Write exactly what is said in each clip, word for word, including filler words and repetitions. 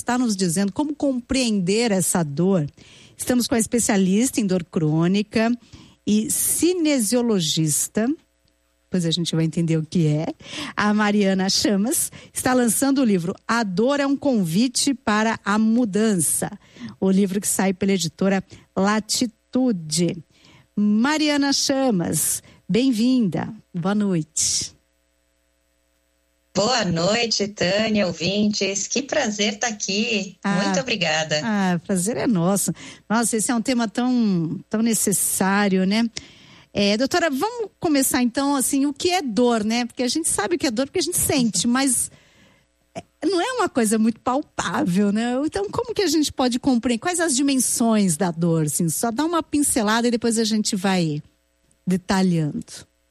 está nos dizendo como compreender essa dor. Estamos com a especialista em dor crônica e cinesiologista, pois a gente vai entender o que é, a Mariana Chamas, está lançando o livro A Dor é um Convite para a Mudança, o livro que sai pela editora Latitude. Mariana Chamas, bem-vinda, boa noite. Boa noite, Tânia, ouvintes. Que prazer estar aqui. Ah, muito obrigada. Ah, prazer é nosso. Nossa, esse é um tema tão, tão necessário, né? É, doutora, vamos começar então, assim, o que é dor, né? Porque a gente sabe o que é dor porque a gente sente, mas não é uma coisa muito palpável, né? Então, como que a gente pode compreender? Quais as dimensões da dor? Assim, só dá uma pincelada e depois a gente vai detalhando.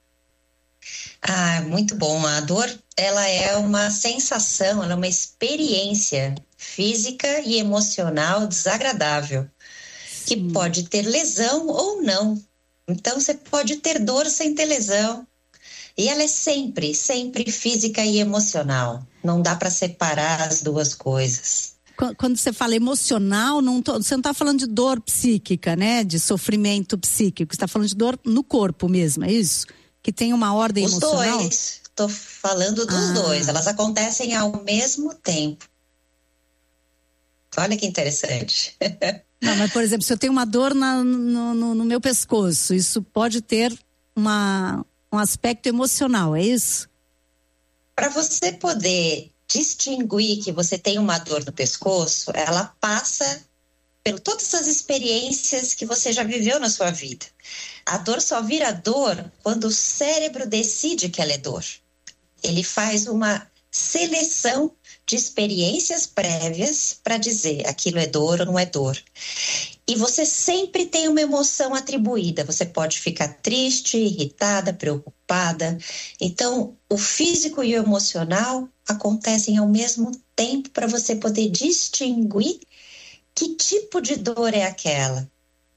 Ah, muito bom. A dor, ela é uma sensação, ela é uma experiência física e emocional desagradável, Sim. que pode ter lesão ou não. Então, você pode ter dor sem ter lesão. E ela é sempre, sempre física e emocional. Não dá para separar as duas coisas. Quando você fala emocional, não tô, você não está falando de dor psíquica, né? De sofrimento psíquico. Você está falando de dor no corpo mesmo, é isso? Que tem uma ordem Os emocional? Os dois. Estou falando dos ah. dois. Elas acontecem ao mesmo tempo. Olha que interessante. Não, mas, por exemplo, se eu tenho uma dor na, no, no, no meu pescoço, isso pode ter uma, um aspecto emocional, é isso? Para você poder distinguir que você tem uma dor no pescoço, ela passa por todas as experiências que você já viveu na sua vida. A dor só vira dor quando o cérebro decide que ela é dor. Ele faz uma seleção de experiências prévias para dizer aquilo é dor ou não é dor. E você sempre tem uma emoção atribuída. Você pode ficar triste, irritada, preocupada. Então, o físico e o emocional acontecem ao mesmo tempo para você poder distinguir que tipo de dor é aquela.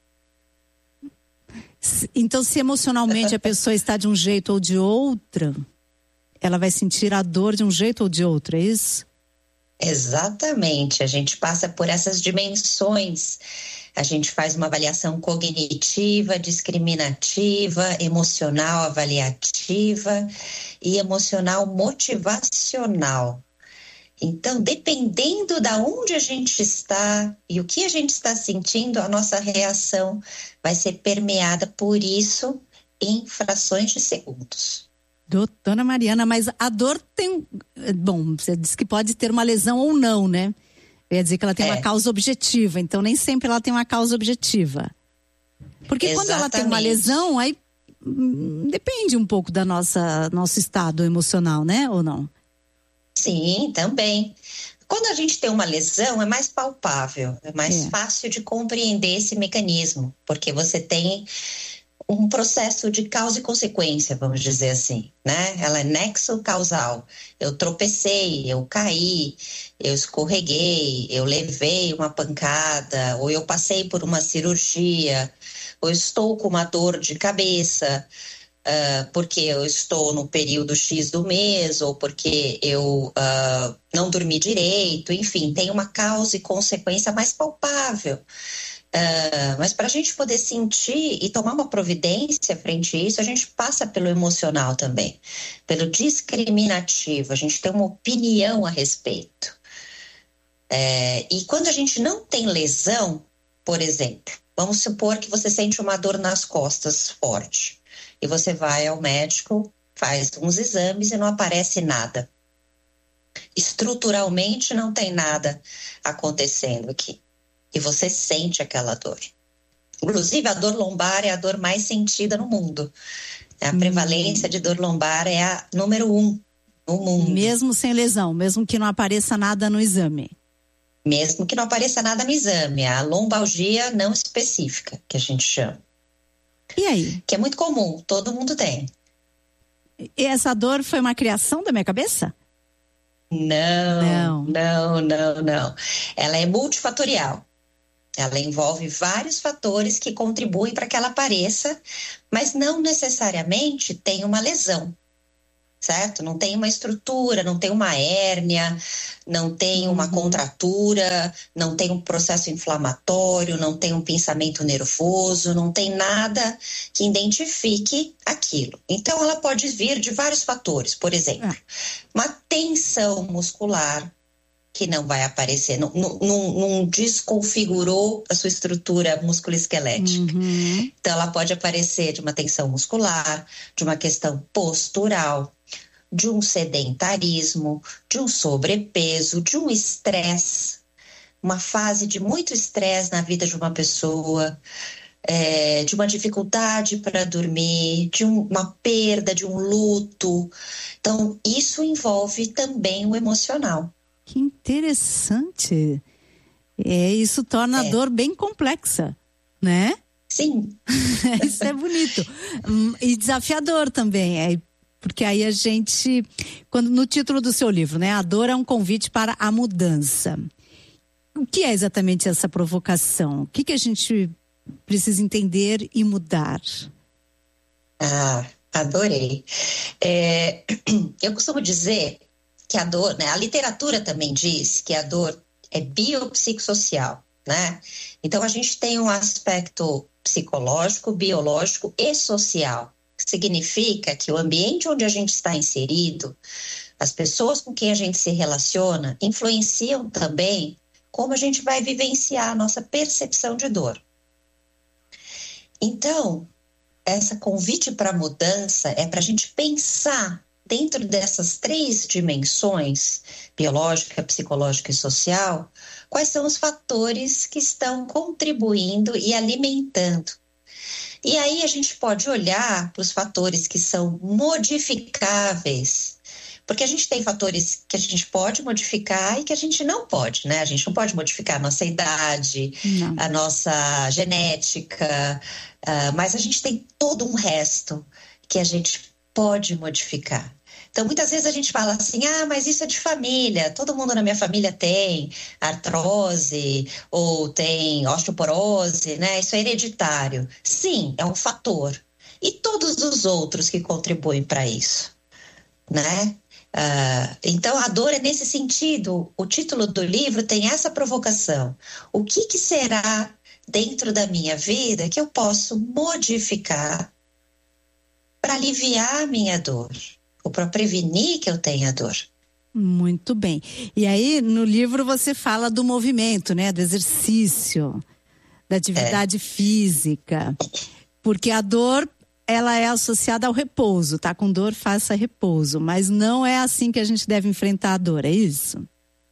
Então, se emocionalmente a pessoa está de um jeito ou de outra, ela vai sentir a dor de um jeito ou de outro, é isso? Exatamente, a gente passa por essas dimensões, a gente faz uma avaliação cognitiva, discriminativa, emocional avaliativa e emocional motivacional. Então, dependendo da onde a gente está e o que a gente está sentindo, a nossa reação vai ser permeada por isso em frações de segundos. Doutora Mariana, mas a dor tem... Bom, você disse que pode ter uma lesão ou não, né? Eu ia dizer que ela tem é. uma causa objetiva, então nem sempre ela tem uma causa objetiva. Porque Exatamente. Quando ela tem uma lesão, aí hum, depende um pouco da nossa nosso estado emocional, né? Ou não? Sim, também. Quando a gente tem uma lesão, é mais palpável, é mais é. fácil de compreender esse mecanismo, porque você tem um processo de causa e consequência, vamos dizer assim, né? Ela é nexo causal. Eu tropecei, eu caí, eu escorreguei, eu levei uma pancada, ou eu passei por uma cirurgia, ou estou com uma dor de cabeça, uh, porque eu estou no período X do mês, ou porque eu uh, não dormi direito, enfim, tem uma causa e consequência mais palpável. Uh, mas para a gente poder sentir e tomar uma providência frente a isso, a gente passa pelo emocional também, pelo discriminativo, a gente tem uma opinião a respeito. É, e quando a gente não tem lesão, por exemplo, vamos supor que você sente uma dor nas costas forte, e você vai ao médico, faz uns exames e não aparece nada. Estruturalmente não tem nada acontecendo aqui. E você sente aquela dor. Inclusive, a dor lombar é a dor mais sentida no mundo. A hum. prevalência de dor lombar é a número um no mundo. Mesmo sem lesão, mesmo que não apareça nada no exame. Mesmo que não apareça nada no exame. A lombalgia não específica, que a gente chama. E aí? Que é muito comum, todo mundo tem. E essa dor foi uma criação da minha cabeça? Não, não, não, não, não. Ela é multifatorial. Ela envolve vários fatores que contribuem para que ela apareça, mas não necessariamente tem uma lesão. certo? Não tem uma estrutura, não tem uma hérnia, não tem uma Uhum. contratura, não tem um processo inflamatório, não tem um pinçamento nervoso, não tem nada que identifique aquilo. Então, ela pode vir de vários fatores, por exemplo, É. uma tensão muscular, que não vai aparecer, não, não, não desconfigurou a sua estrutura musculoesquelética. Uhum. Então, ela pode aparecer de uma tensão muscular, de uma questão postural, de um sedentarismo, de um sobrepeso, de um estresse, uma fase de muito estresse na vida de uma pessoa, é, de uma dificuldade para dormir, de um, uma perda, de um luto. Então, isso envolve também o emocional. Que interessante. É, isso torna a É. dor bem complexa, né? Sim. Isso é bonito. Hum, E desafiador também. É, porque aí a gente, quando no título do seu livro, né? A dor é um convite para a mudança. O que é exatamente essa provocação? O que, que a gente precisa entender e mudar? Ah, adorei. É, eu costumo dizer que a dor, né? A literatura também diz que a dor é biopsicossocial, né? Então a gente tem um aspecto psicológico, biológico e social. Significa que o ambiente onde a gente está inserido, as pessoas com quem a gente se relaciona, influenciam também como a gente vai vivenciar a nossa percepção de dor. Então, essa convite para mudança é para a gente pensar dentro dessas três dimensões, biológica, psicológica e social, quais são os fatores que estão contribuindo e alimentando. E aí a gente pode olhar para os fatores que são modificáveis, porque a gente tem fatores que a gente pode modificar e que a gente não pode, né? A gente não pode modificar a nossa idade, Não. a nossa genética, uh, mas a gente tem todo um resto que a gente pode modificar. Então, muitas vezes a gente fala assim, ah, mas isso é de família, todo mundo na minha família tem artrose ou tem osteoporose, né? Isso é hereditário. Sim, é um fator. E todos os outros que contribuem para isso, né? Uh, então, a dor é nesse sentido. O título do livro tem essa provocação. O que, que será dentro da minha vida que eu posso modificar para aliviar a minha dor? Ou para prevenir que eu tenha dor. Muito bem. E aí, no livro você fala do movimento, né? Do exercício, da atividade é. física. Porque a dor, ela é associada ao repouso, tá? Com dor, faça repouso. Mas não é assim que a gente deve enfrentar a dor, é isso?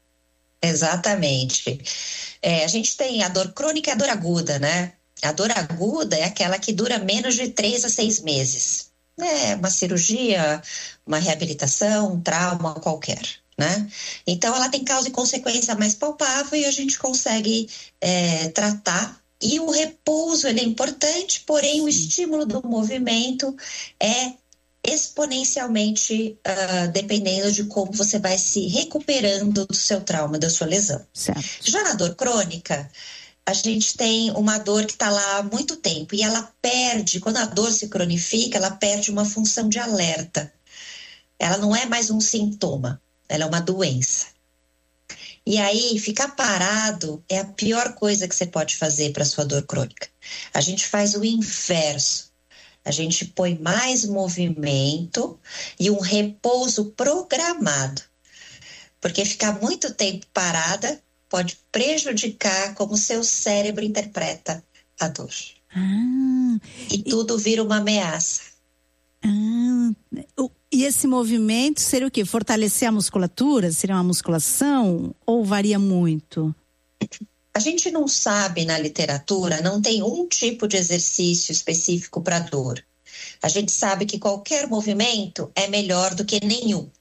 Exatamente. É, a gente tem a dor crônica e a dor aguda, né? A dor aguda é aquela que dura menos de três a seis meses. É uma cirurgia, uma reabilitação, um trauma qualquer, né? Então, ela tem causa e consequência mais palpável e a gente consegue é, tratar. E o repouso, ele é importante, porém o estímulo do movimento é exponencialmente uh, dependendo de como você vai se recuperando do seu trauma, da sua lesão. Certo. Já na dor crônica, a gente tem uma dor que está lá há muito tempo e ela perde, quando a dor se cronifica, ela perde uma função de alerta. Ela não é mais um sintoma, ela é uma doença. E aí, ficar parado é a pior coisa que você pode fazer para a sua dor crônica. A gente faz o inverso. A gente põe mais movimento e um repouso programado. Porque ficar muito tempo parada pode prejudicar como o seu cérebro interpreta a dor. Ah, e, e tudo vira uma ameaça. Ah, e esse movimento seria o quê? Fortalecer a musculatura? Seria uma musculação? Ou varia muito? A gente não sabe na literatura, não tem um tipo de exercício específico para dor. A gente sabe que qualquer movimento é melhor do que nenhum.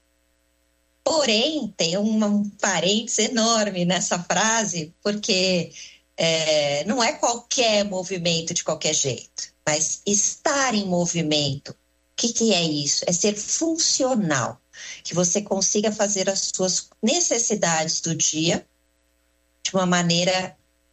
Porém, tem uma, um parênteses enorme nessa frase, porque é, não é qualquer movimento de qualquer jeito, mas estar em movimento. O que, que é isso? É ser funcional, que você consiga fazer as suas necessidades do dia de uma maneira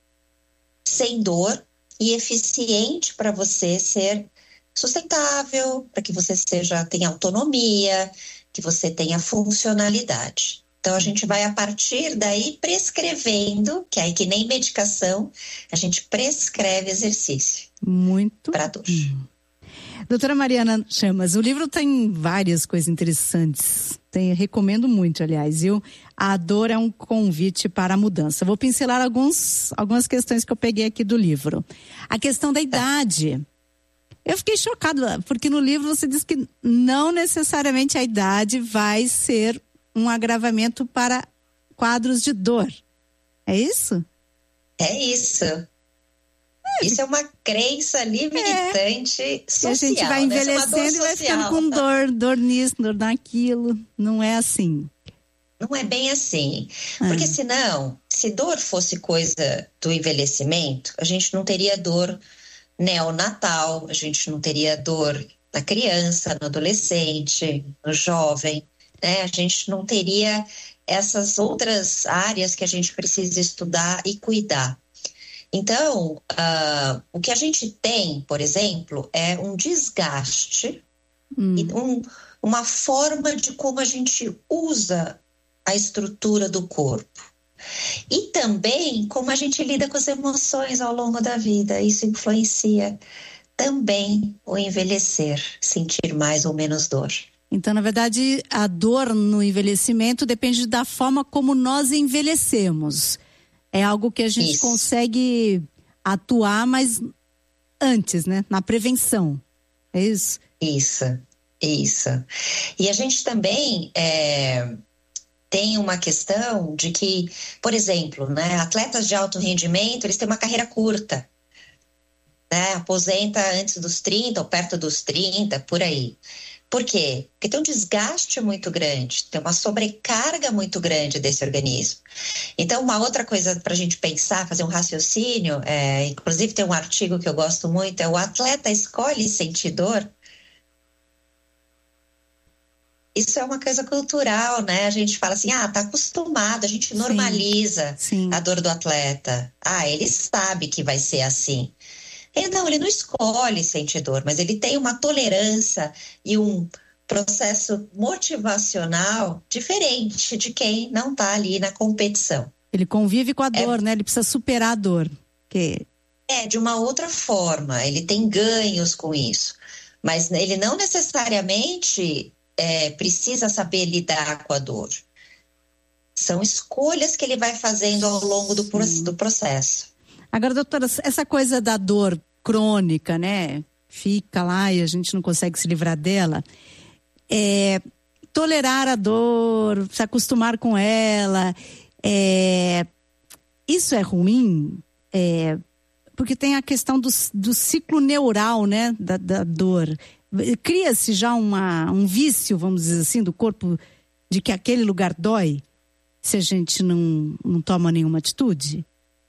sem dor e eficiente para você ser sustentável, para que você seja, tenha autonomia, que você tenha funcionalidade. Então, a gente vai, a partir daí, prescrevendo, que aí que nem medicação, a gente prescreve exercício. Muito. Para dor. Hum. Doutora Mariana Chamas, o livro tem várias coisas interessantes. Tem, recomendo muito, aliás. Eu, a dor é um convite para a mudança. Vou pincelar alguns, algumas questões que eu peguei aqui do livro. A questão da idade. Eu fiquei chocada, porque no livro você diz que não necessariamente a idade vai ser um agravamento para quadros de dor. É isso? É isso. Isso é uma crença limitante é. social. E a gente vai envelhecendo né? e vai ficando com dor, dor nisso, dor naquilo. Não é assim. Não é bem assim. Ah. Porque senão, se dor fosse coisa do envelhecimento, a gente não teria dor neonatal, a gente não teria dor na criança, no adolescente, no jovem, né? A gente não teria essas outras áreas que a gente precisa estudar e cuidar. Então, uh, o que a gente tem, por exemplo, é um desgaste hum. e um, uma forma de como a gente usa a estrutura do corpo. E também como a gente lida com as emoções ao longo da vida. Isso influencia também o envelhecer, sentir mais ou menos dor. Então, na verdade, a dor no envelhecimento depende da forma como nós envelhecemos. É algo que a gente Isso. consegue atuar, mas antes, né? Na prevenção. É isso? Isso, isso. E a gente também é, tem uma questão de que, por exemplo, né, atletas de alto rendimento, eles têm uma carreira curta. Né? Aposenta antes dos trinta ou perto dos trinta, por aí. Por quê? Porque tem um desgaste muito grande, tem uma sobrecarga muito grande desse organismo. Então, uma outra coisa para a gente pensar, fazer um raciocínio, é, inclusive tem um artigo que eu gosto muito, é o atleta escolhe sentir dor. Isso é uma coisa cultural, né? A gente fala assim, ah, tá acostumado, a gente normaliza sim, sim. a dor do atleta. Ah, ele sabe que vai ser assim. Ele não, ele não escolhe sentir dor, mas ele tem uma tolerância e um processo motivacional diferente de quem não está ali na competição. Ele convive com a dor, é, né? Ele precisa superar a dor. Que... É, de uma outra forma, ele tem ganhos com isso, mas ele não necessariamente é, precisa saber lidar com a dor. São escolhas que ele vai fazendo ao longo do, do processo. Agora, doutora, essa coisa da dor crônica, né? Fica lá e a gente não consegue se livrar dela. É, tolerar a dor, se acostumar com ela, é, isso é ruim? É, porque tem a questão do, do ciclo neural, né? Da, da dor. Cria-se já uma, um vício, vamos dizer assim, do corpo de que aquele lugar dói, se a gente não, não toma nenhuma atitude?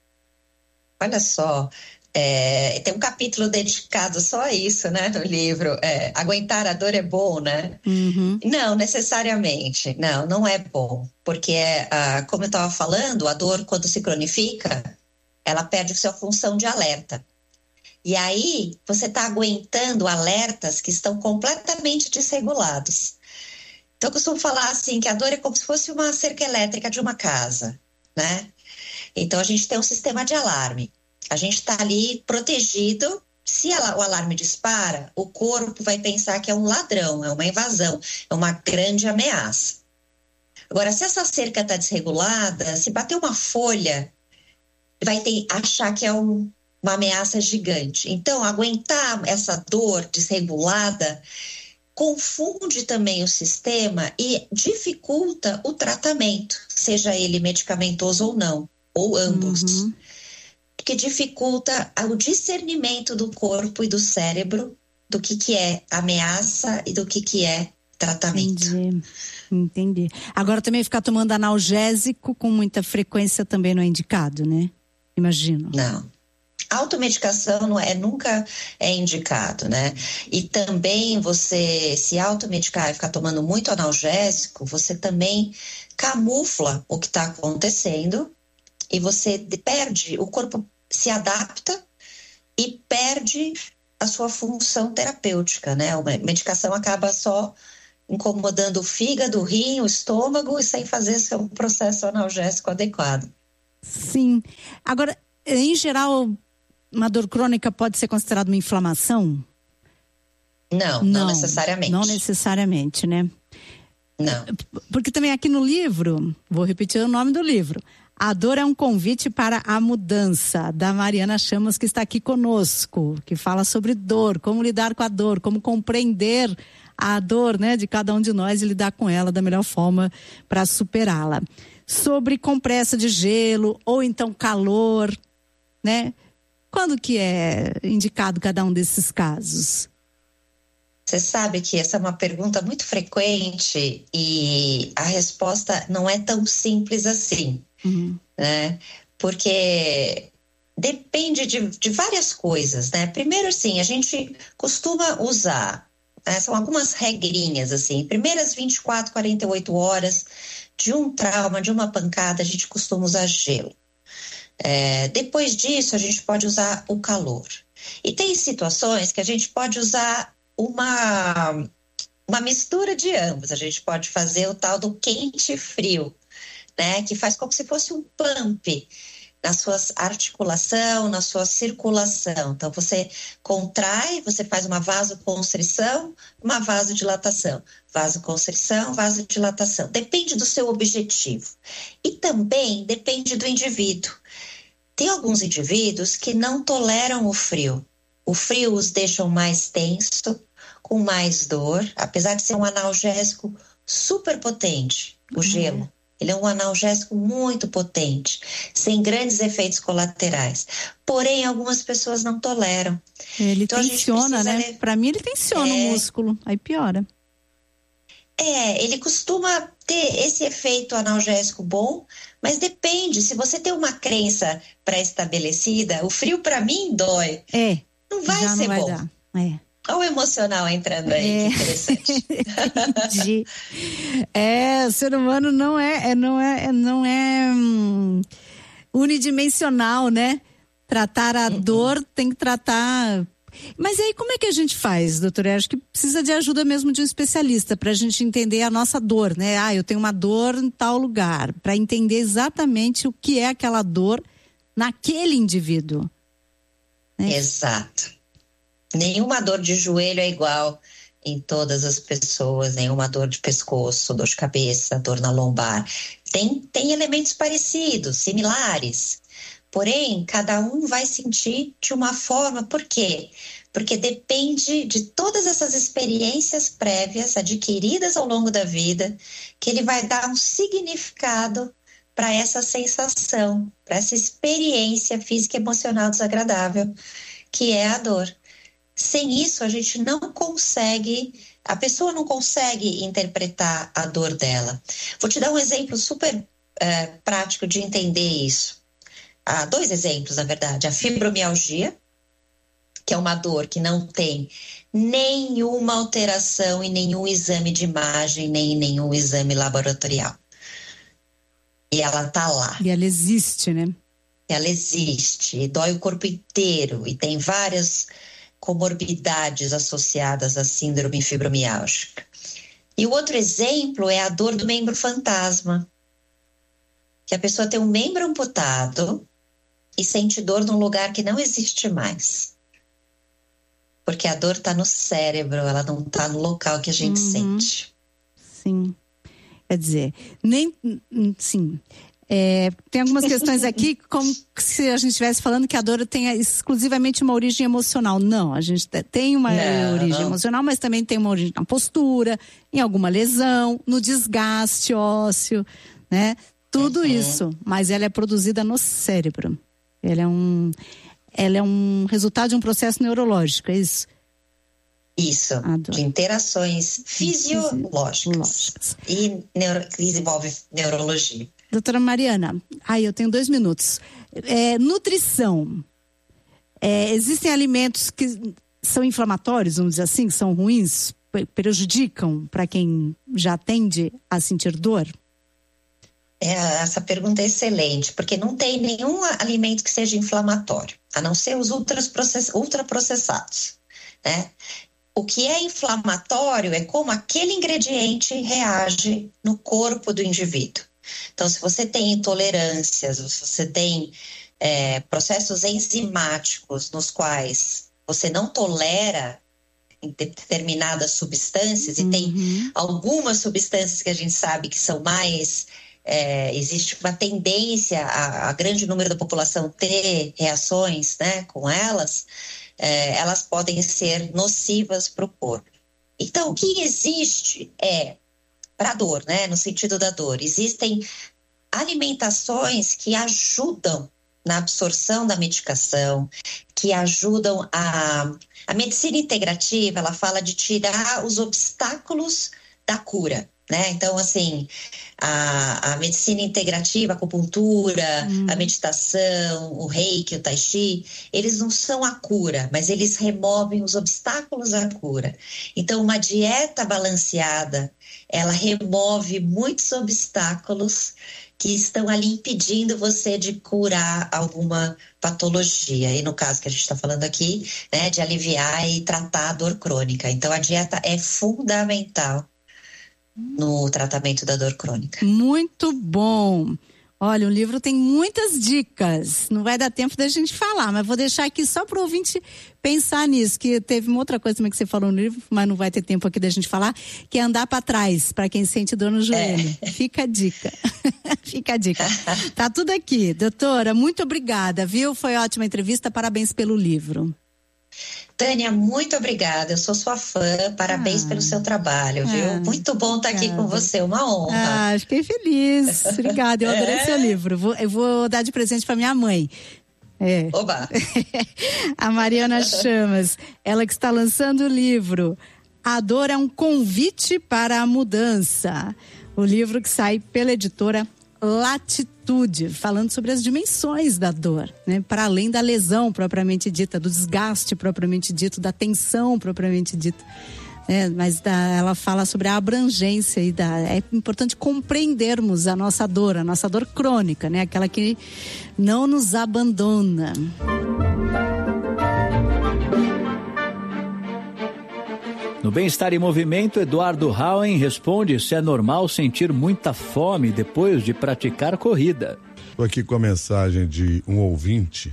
Olha só, é, tem um capítulo dedicado só a isso, né, no livro. É, aguentar a dor é bom, né? Uhum. Não, necessariamente. Não, não é bom. Porque, é, ah, como eu estava falando, a dor, quando se cronifica, ela perde sua função de alerta. E aí, você está aguentando alertas que estão completamente desregulados. Então, eu costumo falar assim, que a dor é como se fosse uma cerca elétrica de uma casa, né? Então, a gente tem um sistema de alarme. A gente está ali protegido. Se ela, o alarme dispara, o corpo vai pensar que é um ladrão, é uma invasão, é uma grande ameaça. Agora, se essa cerca está desregulada, se bater uma folha, vai ter, achar que é um, uma ameaça gigante. Então, aguentar essa dor desregulada confunde também o sistema e dificulta o tratamento, seja ele medicamentoso ou não. Ou ambos, uhum. que dificulta o discernimento do corpo e do cérebro do que, que é ameaça e do que, que é tratamento. Entendi. Entendi. Agora também ficar tomando analgésico com muita frequência também não é indicado, né? Imagino. Não. Automedicação não é, nunca é indicado, né? E também você se automedicar e ficar tomando muito analgésico, você também camufla o que está acontecendo. E você perde, o corpo se adapta e perde a sua função terapêutica, né? A medicação acaba só incomodando o fígado, o rim, o estômago e sem fazer seu processo analgésico adequado. Sim. Agora, em geral, uma dor crônica pode ser considerada uma inflamação? Não, não, não necessariamente. Não necessariamente, né? Não. Porque também aqui no livro, vou repetir o nome do livro, A Dor é um Convite para a Mudança, da Mariana Chamas, que está aqui conosco, que fala sobre dor, como lidar com a dor, como compreender a dor, né, de cada um de nós e lidar com ela da melhor forma para superá-la. Sobre compressa de gelo ou então calor, né? Quando que é indicado cada um desses casos? Você sabe que essa é uma pergunta muito frequente e a resposta não é tão simples assim, uhum. né? Porque depende de, de várias coisas, né? Primeiro, assim, a gente costuma usar, né? São algumas regrinhas, assim, primeiras vinte e quatro, quarenta e oito horas de um trauma, de uma pancada, a gente costuma usar gelo. É, depois disso, a gente pode usar o calor. E tem situações que a gente pode usar uma, uma mistura de ambos. A gente pode fazer o tal do quente e frio, né? Que faz como se fosse um pump na sua articulação, na sua circulação. Então, você contrai, você faz uma vasoconstrição, uma vasodilatação. Vasoconstrição, vasodilatação. Depende do seu objetivo. E também depende do indivíduo. Tem alguns indivíduos que não toleram o frio. O frio os deixa mais tenso, com mais dor, apesar de ser um analgésico super potente, o gelo. Ele é um analgésico muito potente, sem grandes efeitos colaterais. Porém, algumas pessoas não toleram. Ele então, tensiona, né? Ler... Para mim, ele tensiona é... o músculo, aí piora. É, ele costuma ter esse efeito analgésico bom, mas depende. Se você tem uma crença pré-estabelecida, o frio para mim dói. É. Não vai já ser não vai bom. Dar. É. Olha o emocional entrando aí, é. Que interessante. Entendi. É, o ser humano não é, é não é, não é hum, unidimensional, né? Tratar a uhum. dor tem que tratar. Mas aí como é que a gente faz, doutora? Acho que precisa de ajuda mesmo de um especialista para a gente entender a nossa dor, né? Ah, eu tenho uma dor em tal lugar, para entender exatamente o que é aquela dor naquele indivíduo. Né? Exato. Nenhuma dor de joelho é igual em todas as pessoas, nenhuma dor de pescoço, dor de cabeça, dor na lombar. Tem, tem elementos parecidos, similares. Porém, cada um vai sentir de uma forma. Por quê? Porque depende de todas essas experiências prévias adquiridas ao longo da vida que ele vai dar um significado para essa sensação, para essa experiência física e emocional desagradável que é a dor. Sem isso, a gente não consegue, a pessoa não consegue interpretar a dor dela. Vou te dar um exemplo super é, prático de entender isso. Há dois exemplos, na verdade. A fibromialgia, que é uma dor que não tem nenhuma alteração em nenhum exame de imagem, nem em nenhum exame laboratorial. E ela tá lá. E ela existe, né? Ela existe, e dói o corpo inteiro, e tem várias comorbidades associadas à síndrome fibromialgica. E o outro exemplo é a dor do membro fantasma, que a pessoa tem um membro amputado e sente dor num lugar que não existe mais. Porque a dor está no cérebro, ela não está no local que a gente uhum. sente. Sim. Quer dizer, nem... Sim... É, tem algumas questões aqui como se a gente estivesse falando que a dor tenha exclusivamente uma origem emocional. Não, a gente tem uma não, origem não. emocional, mas também tem uma origem na postura, em alguma lesão, no desgaste ósseo, né? Tudo uhum. isso, mas ela é produzida no cérebro. Ela é um, ela é um resultado de um processo neurológico, é isso? Isso, de interações fisiológicas e neuro, que desenvolve neurologia. Doutora Mariana, ai, eu tenho dois minutos. É, nutrição. É, existem alimentos que são inflamatórios, vamos dizer assim, que são ruins, prejudicam para quem já tende a sentir dor? É, essa pergunta é excelente, porque não tem nenhum alimento que seja inflamatório, a não ser os ultraprocessados, né? o que é inflamatório é como aquele ingrediente reage no corpo do indivíduo. Então, se você tem intolerâncias, se você tem é, processos enzimáticos nos quais você não tolera determinadas substâncias, uhum. e tem algumas substâncias que a gente sabe que são mais... É, existe uma tendência a, a grande número da população ter reações, né, com elas, é, elas podem ser nocivas para o corpo. Então, o que existe é, para a dor, né, no sentido da dor, existem alimentações que ajudam na absorção da medicação, que ajudam a... A medicina integrativa, ela fala de tirar os obstáculos da cura, né? Então, assim, a, a medicina integrativa, a acupuntura, hum. a meditação, o reiki, o tai chi, eles não são a cura, mas eles removem os obstáculos à cura. Então, uma dieta balanceada, ela remove muitos obstáculos que estão ali impedindo você de curar alguma patologia. E no caso que a gente está falando aqui, né, de aliviar e tratar a dor crônica. Então, a dieta é fundamental no tratamento da dor crônica. Muito bom. Olha, o livro tem muitas dicas. Não vai dar tempo da gente falar, mas vou deixar aqui só para o ouvinte pensar nisso, que teve uma outra coisa também que você falou no livro, mas não vai ter tempo aqui da gente falar, que é andar para trás, para quem sente dor no joelho. É. Fica a dica. Fica a dica. Tá tudo aqui. Doutora, muito obrigada, viu? Foi ótima entrevista, parabéns pelo livro. Tânia, muito obrigada, eu sou sua fã, parabéns ah, pelo seu trabalho, ah, viu? Muito bom estar aqui com você, uma honra. Ah, fiquei feliz, obrigada, eu adorei é. seu livro, vou, eu vou dar de presente para minha mãe. É. Oba! A Mariana Chamas, ela que está lançando o livro A Dor é um Convite para a Mudança, o livro que sai pela editora Latitude, falando sobre as dimensões da dor, né? Para além da lesão propriamente dita, do desgaste propriamente dito, da tensão propriamente dita, né? Mas da, ela fala sobre a abrangência e da, é importante compreendermos a nossa dor, a nossa dor crônica, né? Aquela que não nos abandona. No Bem-Estar em Movimento, Eduardo Hauen responde se é normal sentir muita fome depois de praticar corrida. Estou aqui com a mensagem de um ouvinte,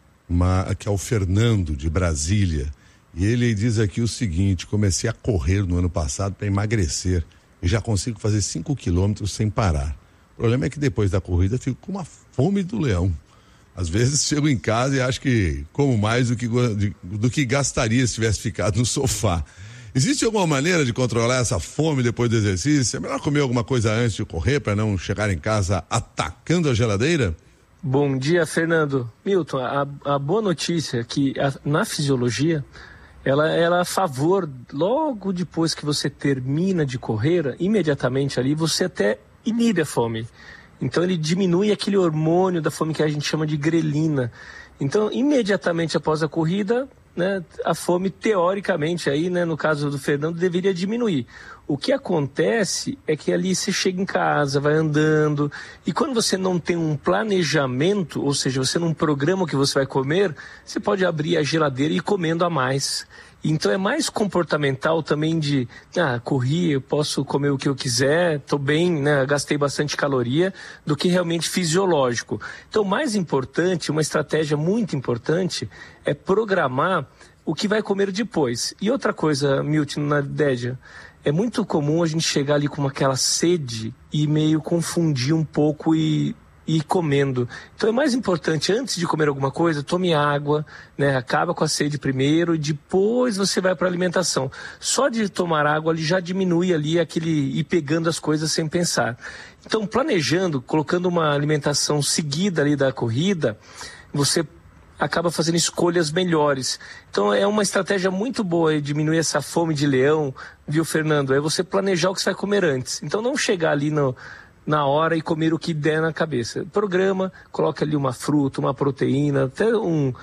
uma, que é o Fernando, de Brasília. E ele diz aqui o seguinte: comecei a correr no ano passado para emagrecer e já consigo fazer cinco quilômetros sem parar. O problema é que depois da corrida fico com uma fome do leão. Às vezes chego em casa e acho que como mais do que, do que gastaria se tivesse ficado no sofá. Existe alguma maneira de controlar essa fome depois do exercício? É melhor comer alguma coisa antes de correr para não chegar em casa atacando a geladeira? Bom dia, Fernando. Milton, a, a boa notícia é que a, na fisiologia, ela, ela é a favor, logo depois que você termina de correr, imediatamente ali, você até inibe a fome. Então ele diminui aquele hormônio da fome que a gente chama de grelina. Então, imediatamente após a corrida, né, a fome, teoricamente, aí, né, no caso do Fernando, deveria diminuir. O que acontece é que ali você chega em casa, vai andando, e quando você não tem um planejamento, ou seja, você não programa o que você vai comer, você pode abrir a geladeira e ir comendo a mais. Então é mais comportamental também de, ah, corri, eu posso comer o que eu quiser, tô bem, né, gastei bastante caloria, do que realmente fisiológico. Então o mais importante, uma estratégia muito importante, é programar o que vai comer depois. E outra coisa, Milton, na Dédia, é muito comum a gente chegar ali com aquela sede e meio confundir um pouco e e ir comendo. Então é mais importante, antes de comer alguma coisa, tome água, né? Acaba com a sede primeiro e depois você vai para a alimentação. Só de tomar água ele já diminui ali aquele ir pegando as coisas sem pensar. Então, planejando, colocando uma alimentação seguida ali da corrida, você acaba fazendo escolhas melhores. Então é uma estratégia muito boa diminuir essa fome de leão, viu, Fernando? É você planejar o que você vai comer antes. Então não chegar ali no na hora e comer o que der na cabeça. Programa, coloca ali uma fruta, uma proteína, até um,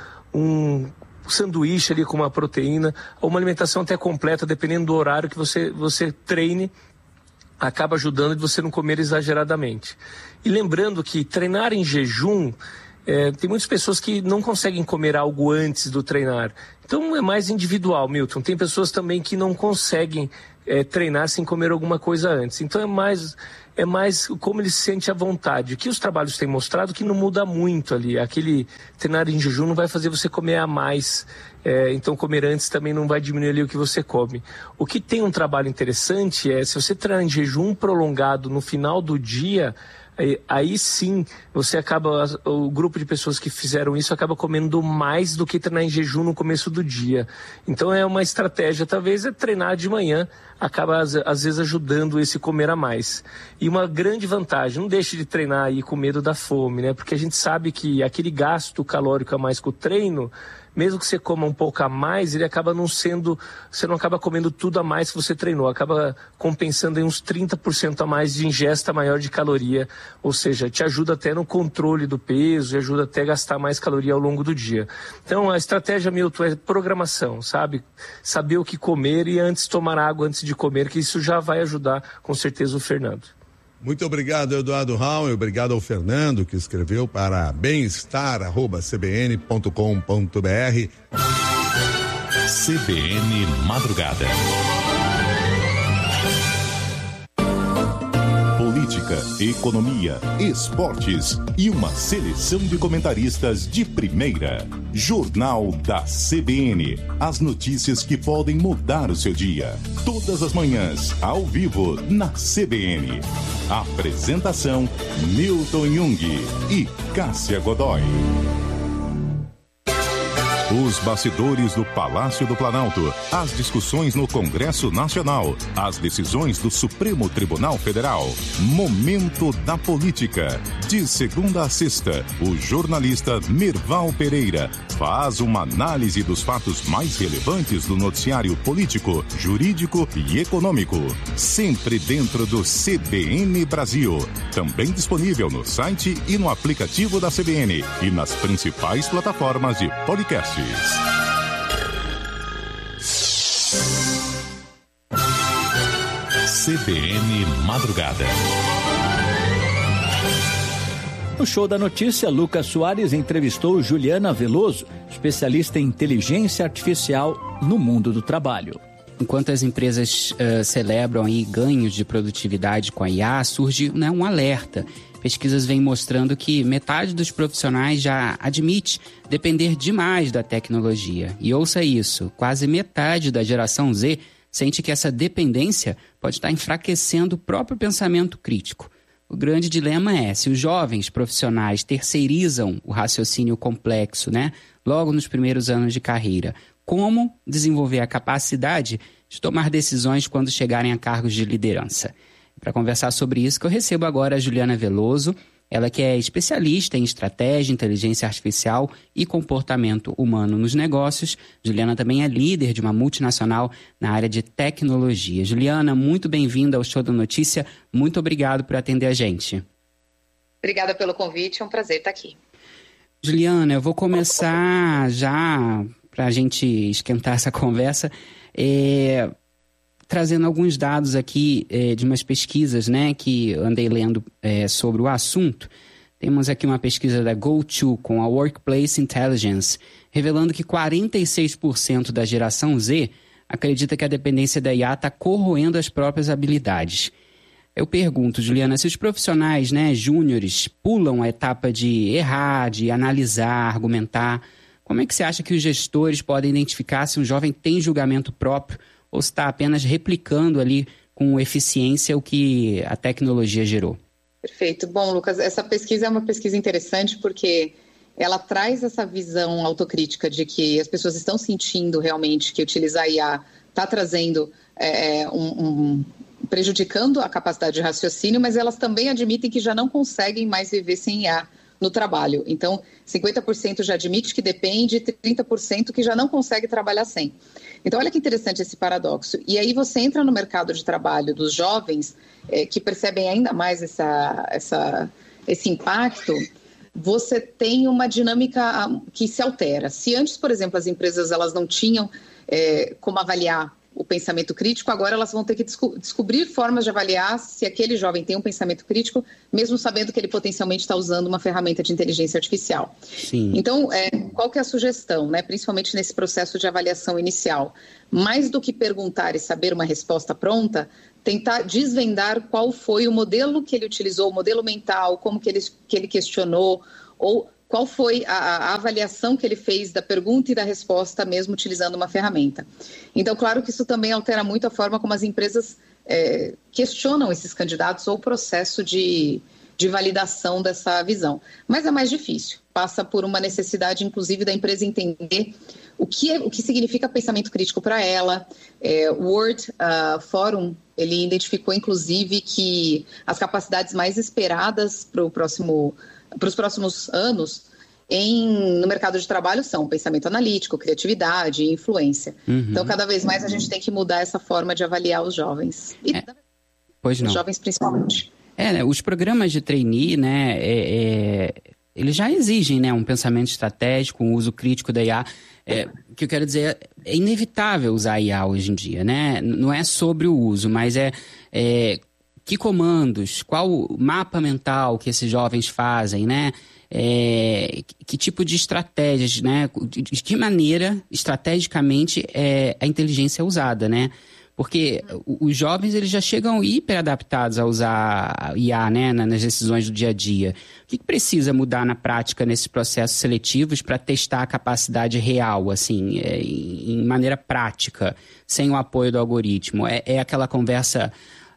um sanduíche ali com uma proteína, ou uma alimentação até completa, dependendo do horário que você, você treine, acaba ajudando de você não comer exageradamente. E lembrando que treinar em jejum É, tem muitas pessoas que não conseguem comer algo antes do treinar. Então é mais individual, Milton. Tem pessoas também que não conseguem é, treinar sem comer alguma coisa antes. Então é mais, é mais como ele se sente à vontade. Que os trabalhos têm mostrado que não muda muito ali. Aquele treinar em jejum não vai fazer você comer a mais. É, então comer antes também não vai diminuir ali o que você come. O que tem um trabalho interessante é, se você treinar em jejum prolongado no final do dia, aí, aí sim você acaba, o grupo de pessoas que fizeram isso acaba comendo mais do que treinar em jejum no começo do dia. Então é uma estratégia, talvez é treinar de manhã, acaba às, às vezes ajudando esse comer a mais. E uma grande vantagem, não deixe de treinar aí com medo da fome, né? Porque a gente sabe que aquele gasto calórico a mais com o treino, mesmo que você coma um pouco a mais, ele acaba não sendo, você não acaba comendo tudo a mais que você treinou, acaba compensando em uns trinta por cento a mais de ingesta maior de caloria, ou seja, te ajuda até no controle do peso e ajuda até a gastar mais caloria ao longo do dia. Então a estratégia, Milton, é programação, sabe? Saber o que comer e antes tomar água antes de comer, que isso já vai ajudar com certeza o Fernando. Muito obrigado, Eduardo Raul, obrigado ao Fernando, que escreveu para bem-estar arroba c b n ponto com ponto b r. C B N Madrugada. Política, economia, esportes e uma seleção de comentaristas de primeira. Jornal da C B N. As notícias que podem mudar o seu dia. Todas as manhãs, ao vivo, na C B N. Apresentação: Milton Jung e Cássia Godoy. Os bastidores do Palácio do Planalto, as discussões no Congresso Nacional, as decisões do Supremo Tribunal Federal. Momento da Política. De segunda a sexta, o jornalista Merval Pereira faz uma análise dos fatos mais relevantes do noticiário político, jurídico e econômico. Sempre dentro do C B N Brasil. Também disponível no site e no aplicativo da C B N e nas principais plataformas de podcast. C B N Madrugada. No Show da Notícia, Lucas Soares entrevistou Juliana Veloso, especialista em inteligência artificial no mundo do trabalho. Enquanto as empresas uh, celebram aí ganhos de produtividade com a I A, surge, né, um alerta. Pesquisas vêm mostrando que metade dos profissionais já admite depender demais da tecnologia. E ouça isso, quase metade da geração Z sente que essa dependência pode estar enfraquecendo o próprio pensamento crítico. O grande dilema é, se os jovens profissionais terceirizam o raciocínio complexo, né, logo nos primeiros anos de carreira, como desenvolver a capacidade de tomar decisões quando chegarem a cargos de liderança. Para conversar sobre isso, que eu recebo agora a Juliana Veloso, ela que é especialista em estratégia, inteligência artificial e comportamento humano nos negócios. Juliana também é líder de uma multinacional na área de tecnologia. Juliana, muito bem-vinda ao Show da Notícia. Muito obrigado por atender a gente. Obrigada pelo convite, é um prazer estar aqui. Juliana, eu vou começar já, para a gente esquentar essa conversa, é... trazendo alguns dados aqui é, de umas pesquisas, né, que andei lendo é, sobre o assunto. Temos aqui uma pesquisa da GoTo com a Workplace Intelligence, revelando que quarenta e seis por cento da geração Z acredita que a dependência da I A está corroendo as próprias habilidades. Eu pergunto, Juliana, se os profissionais, né, júniores pulam a etapa de errar, de analisar, argumentar, como é que você acha que os gestores podem identificar se um jovem tem julgamento próprio ou está apenas replicando ali com eficiência o que a tecnologia gerou? Perfeito. Bom, Lucas, essa pesquisa é uma pesquisa interessante porque ela traz essa visão autocrítica de que as pessoas estão sentindo realmente que utilizar a I A está trazendo, é, um, um, prejudicando a capacidade de raciocínio, mas elas também admitem que já não conseguem mais viver sem I A no trabalho. Então, cinquenta por cento já admite que depende e trinta por cento que já não consegue trabalhar sem. Então, olha que interessante esse paradoxo. E aí você entra no mercado de trabalho dos jovens, é, que percebem ainda mais essa, essa, esse impacto, você tem uma dinâmica que se altera. Se antes, por exemplo, as empresas elas não tinham é, como avaliar o pensamento crítico, agora elas vão ter que desco- descobrir formas de avaliar se aquele jovem tem um pensamento crítico, mesmo sabendo que ele potencialmente está usando uma ferramenta de inteligência artificial. Sim. Então, é, qual que é a sugestão, né? Principalmente nesse processo de avaliação inicial? Mais do que perguntar e saber uma resposta pronta, tentar desvendar qual foi o modelo que ele utilizou, o modelo mental, como que ele, que ele questionou, ou qual foi a, a avaliação que ele fez da pergunta e da resposta, mesmo utilizando uma ferramenta. Então, claro que isso também altera muito a forma como as empresas é, questionam esses candidatos ou o processo de, de validação dessa visão. Mas é mais difícil, passa por uma necessidade, inclusive, da empresa entender o que, é, o que significa pensamento crítico para ela. É, o World uh, Forum, ele identificou, inclusive, que as capacidades mais esperadas para o próximo... para os próximos anos em, no mercado de trabalho são pensamento analítico, criatividade e influência. Uhum. Então, cada vez mais a gente tem que mudar essa forma de avaliar os jovens. E é. Pois não. Os jovens principalmente. É, né, os programas de trainee, né, é, é, eles já exigem, né, um pensamento estratégico, um uso crítico da I A. É, o que eu quero dizer é, é inevitável usar a I A hoje em dia, né? Não é sobre o uso, mas é... é que comandos, qual o mapa mental que esses jovens fazem, né? É, que tipo de estratégias, né? De, de que maneira, estrategicamente, é, a inteligência é usada, né? Porque os jovens, eles já chegam hiper adaptados a usar I A, né? Nas decisões do dia a dia. O que precisa mudar na prática nesses processos seletivos para testar a capacidade real, assim, é, em maneira prática, sem o apoio do algoritmo? É, é aquela conversa...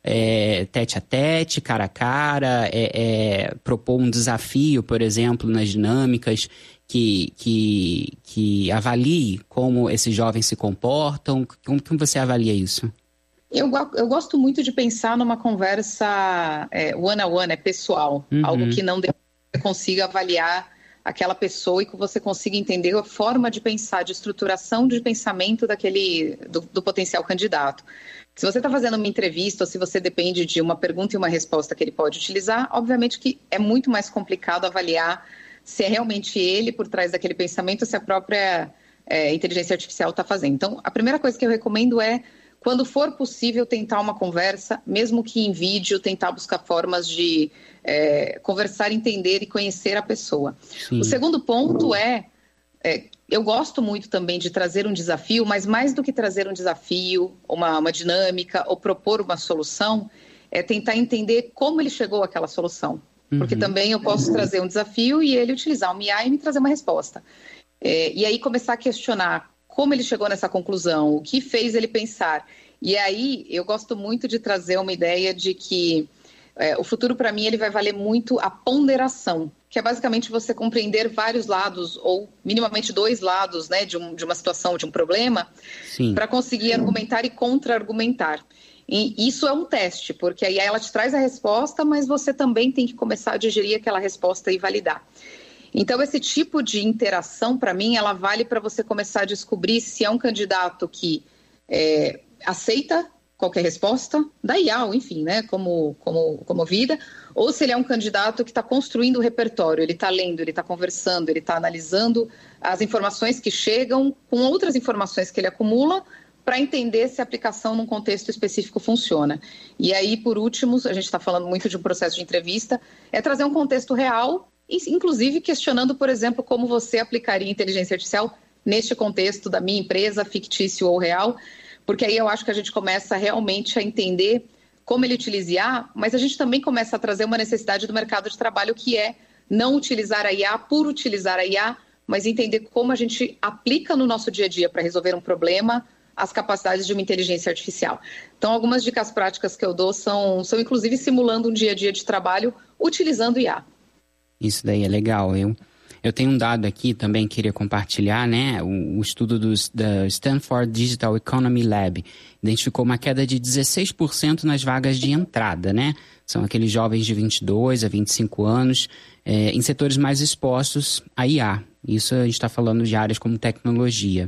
É, tete a tete, cara a cara, é, é, propor um desafio, por exemplo, nas dinâmicas que, que, que avalie como esses jovens se comportam. Como, como você avalia isso? Eu, eu gosto muito de pensar numa conversa é, one-on-one, é pessoal, uhum. Algo que não você consiga avaliar aquela pessoa e que você consiga entender a forma de pensar, de estruturação de pensamento daquele, do, do potencial candidato. Se você está fazendo uma entrevista ou se você depende de uma pergunta e uma resposta que ele pode utilizar, obviamente que é muito mais complicado avaliar se é realmente ele por trás daquele pensamento ou se a própria é, inteligência artificial está fazendo. Então, a primeira coisa que eu recomendo é, quando for possível, tentar uma conversa, mesmo que em vídeo, tentar buscar formas de é, conversar, entender e conhecer a pessoa. Sim. O segundo ponto é... é eu gosto muito também de trazer um desafio, mas mais do que trazer um desafio, uma, uma dinâmica ou propor uma solução, é tentar entender como ele chegou àquela solução. Uhum. Porque também eu posso trazer um desafio e ele utilizar um I A e me trazer uma resposta. É, e aí começar a questionar como ele chegou nessa conclusão, o que fez ele pensar. E aí eu gosto muito de trazer uma ideia de que é, o futuro, para mim, ele vai valer muito a ponderação, que é basicamente você compreender vários lados, ou minimamente dois lados, né, de, um, de uma situação, de um problema, para conseguir argumentar e contra-argumentar. E isso é um teste, porque aí ela te traz a resposta, mas você também tem que começar a digerir aquela resposta e validar. Então, esse tipo de interação, para mim, ela vale para você começar a descobrir se é um candidato que é, aceita qualquer resposta da I A, enfim, né, como, como, como vida, ou se ele é um candidato que está construindo o repertório, ele está lendo, ele está conversando, ele está analisando as informações que chegam com outras informações que ele acumula para entender se a aplicação num contexto específico funciona. E aí, por último, a gente está falando muito de um processo de entrevista, é trazer um contexto real, inclusive questionando, por exemplo, como você aplicaria inteligência artificial neste contexto da minha empresa, fictício ou real, porque aí eu acho que a gente começa realmente a entender como ele utiliza I A, mas a gente também começa a trazer uma necessidade do mercado de trabalho que é não utilizar a I A por utilizar a I A, mas entender como a gente aplica no nosso dia a dia para resolver um problema as capacidades de uma inteligência artificial. Então, algumas dicas práticas que eu dou são, são inclusive simulando um dia a dia de trabalho utilizando I A. Isso daí é legal, eu... Eu tenho um dado aqui também que queria compartilhar, né? O, o estudo do, da Stanford Digital Economy Lab identificou uma queda de dezesseis por cento nas vagas de entrada, né? São aqueles jovens de vinte e dois a vinte e cinco anos, é, em setores mais expostos à I A. Isso a gente está falando de áreas como tecnologia.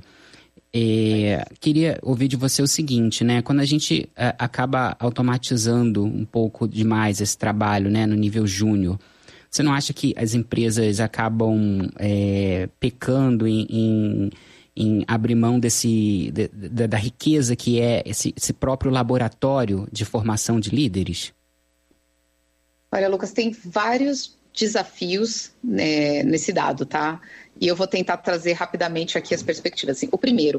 É, queria ouvir de você o seguinte, né? Quando a gente é, acaba automatizando um pouco demais esse trabalho, né? No nível júnior, você não acha que as empresas acabam é, pecando em, em, em abrir mão desse, de, de, da riqueza que é esse, esse próprio laboratório de formação de líderes? Olha, Lucas, tem vários desafios, né, nesse dado, tá? E eu vou tentar trazer rapidamente aqui as perspectivas. Assim, o primeiro,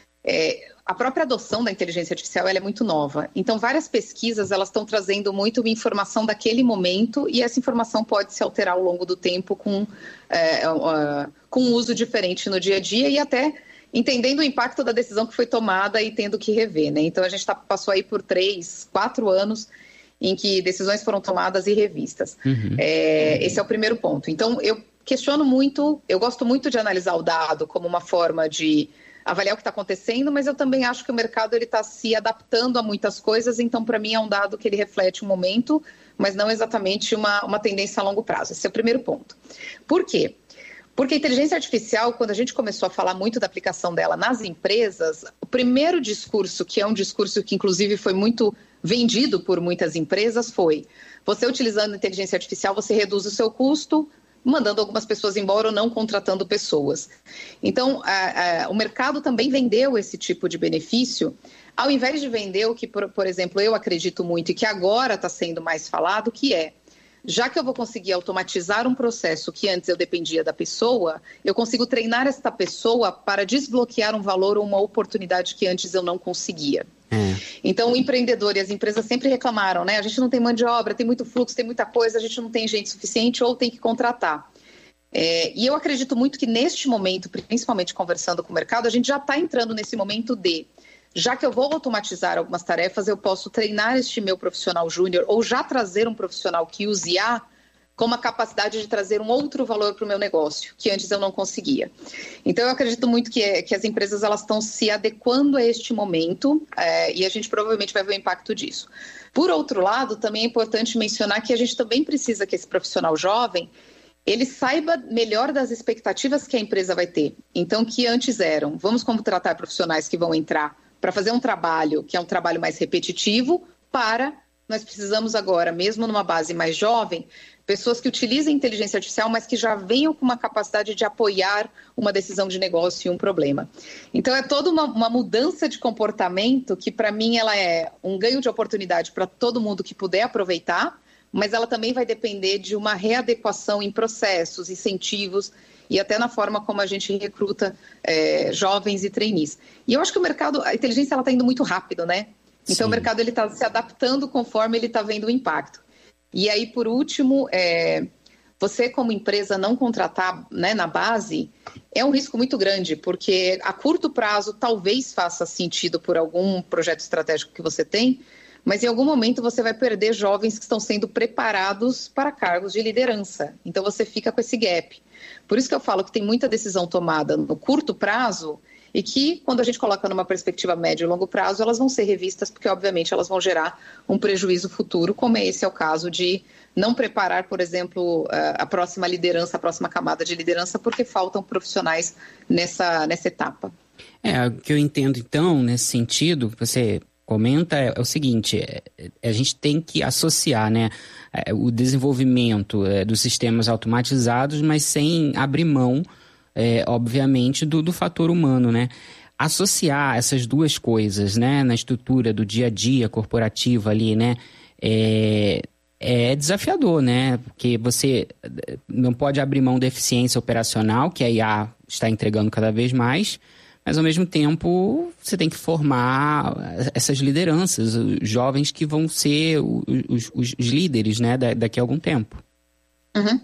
é, a própria adoção da inteligência artificial ela é muito nova. Então, várias pesquisas elas estão trazendo muito informação daquele momento e essa informação pode se alterar ao longo do tempo com, é, uh, com um uso diferente no dia a dia e até entendendo o impacto da decisão que foi tomada e tendo que rever, né? Então, a gente tá, passou aí por três, quatro anos em que decisões foram tomadas e revistas. Uhum. É, esse é o primeiro ponto. Então, eu questiono muito, eu gosto muito de analisar o dado como uma forma de avaliar o que está acontecendo, mas eu também acho que o mercado está se adaptando a muitas coisas, então, para mim, é um dado que ele reflete um momento, mas não exatamente uma, uma tendência a longo prazo. Esse é o primeiro ponto. Por quê? Porque a inteligência artificial, quando a gente começou a falar muito da aplicação dela nas empresas, o primeiro discurso, que é um discurso que, inclusive, foi muito vendido por muitas empresas, foi: você utilizando inteligência artificial, você reduz o seu custo, mandando algumas pessoas embora ou não contratando pessoas. Então, a, a, o mercado também vendeu esse tipo de benefício, ao invés de vender o que, por, por exemplo, eu acredito muito e que agora está sendo mais falado, que é: já que eu vou conseguir automatizar um processo que antes eu dependia da pessoa, eu consigo treinar esta pessoa para desbloquear um valor ou uma oportunidade que antes eu não conseguia. Hum. Então, o empreendedor e as empresas sempre reclamaram, né? A gente não tem mão de obra, tem muito fluxo, tem muita coisa, a gente não tem gente suficiente ou tem que contratar. É, e eu acredito muito que neste momento, principalmente conversando com o mercado, a gente já está entrando nesse momento de, já que eu vou automatizar algumas tarefas, eu posso treinar este meu profissional júnior ou já trazer um profissional que use I A com uma capacidade de trazer um outro valor para o meu negócio, que antes eu não conseguia. Então, eu acredito muito que, é, que as empresas elas estão se adequando a este momento é, e a gente provavelmente vai ver o impacto disso. Por outro lado, também é importante mencionar que a gente também precisa que esse profissional jovem ele saiba melhor das expectativas que a empresa vai ter. Então, que antes eram, vamos contratar profissionais que vão entrar para fazer um trabalho que é um trabalho mais repetitivo, para nós precisamos agora, mesmo numa base mais jovem, pessoas que utilizem inteligência artificial, mas que já venham com uma capacidade de apoiar uma decisão de negócio e um problema. Então, é toda uma, uma mudança de comportamento que, para mim, ela é um ganho de oportunidade para todo mundo que puder aproveitar, mas ela também vai depender de uma readequação em processos, incentivos e até na forma como a gente recruta é, jovens e trainees. E eu acho que o mercado, a inteligência está indo muito rápido, né? Então, Sim. o mercado está se adaptando conforme ele está vendo o impacto. E aí, por último, é, você como empresa não contratar, né, na base é um risco muito grande, porque a curto prazo talvez faça sentido por algum projeto estratégico que você tem, mas em algum momento você vai perder jovens que estão sendo preparados para cargos de liderança. Então, você fica com esse gap. Por isso que eu falo que tem muita decisão tomada no curto prazo e que, quando a gente coloca numa perspectiva médio e longo prazo, elas vão ser revistas, porque, obviamente, elas vão gerar um prejuízo futuro, como esse é o caso de não preparar, por exemplo, a próxima liderança, a próxima camada de liderança, porque faltam profissionais nessa, nessa etapa. É, o que eu entendo, então, nesse sentido, você comenta, é, é o seguinte, é, a gente tem que associar, né, é, o desenvolvimento é, dos sistemas automatizados, mas sem abrir mão, É, obviamente, do, do fator humano, né? Associar essas duas coisas, né, na estrutura do dia a dia corporativa ali, né, é, é desafiador, né? Porque você não pode abrir mão da eficiência operacional, que a I A está entregando cada vez mais, mas, ao mesmo tempo, você tem que formar essas lideranças, os jovens que vão ser os, os, os líderes, né, daqui a algum tempo. Uhum.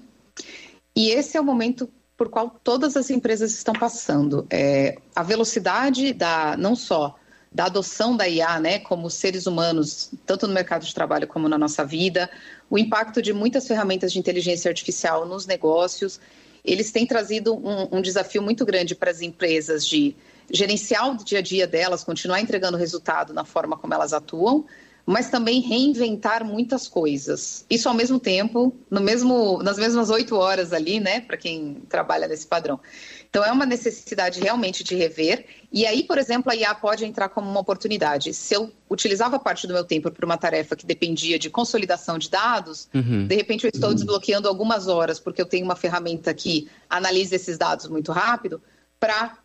E esse é o momento por qual todas as empresas estão passando. É, a velocidade da, não só da adoção da I A, né, como seres humanos, tanto no mercado de trabalho como na nossa vida, o impacto de muitas ferramentas de inteligência artificial nos negócios, eles têm trazido um, um desafio muito grande para as empresas de gerenciar o dia a dia delas, continuar entregando resultado na forma como elas atuam, mas também reinventar muitas coisas. Isso ao mesmo tempo, no mesmo, nas mesmas oito horas ali, né, para quem trabalha nesse padrão. Então, é uma necessidade realmente de rever. E aí, por exemplo, a I A pode entrar como uma oportunidade. Se eu utilizava parte do meu tempo para uma tarefa que dependia de consolidação de dados, uhum. de repente eu estou uhum. desbloqueando algumas horas, porque eu tenho uma ferramenta que analisa esses dados muito rápido, para